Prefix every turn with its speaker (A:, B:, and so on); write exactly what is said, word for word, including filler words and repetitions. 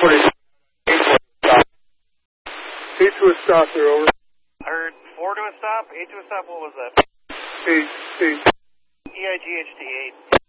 A: forty. Eight to a stop there, over.
B: I heard four to a stop, eight to a stop, what was that?
A: Eight, eight.
B: E I G H T eight.